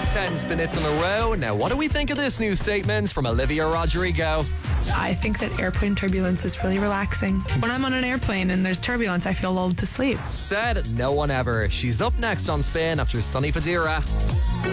10 spin-hits in a row. Now, what do we think of this new statement from Olivia Rodrigo? I think that airplane turbulence is really relaxing. When I'm on an airplane and there's turbulence, I feel lulled to sleep. Said no one ever. She's up next on Spin after Sonny Fadira.